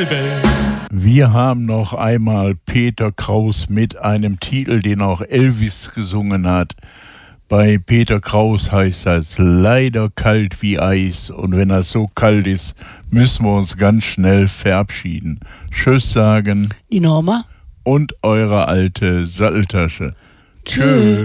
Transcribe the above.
Wir haben noch einmal Peter Kraus mit einem Titel, den auch Elvis gesungen hat. Bei Peter Kraus heißt das leider kalt wie Eis. Und wenn das so kalt ist, müssen wir uns ganz schnell verabschieden. Tschüss sagen. Die Norma. Und eure alte Satteltasche. Tschüss.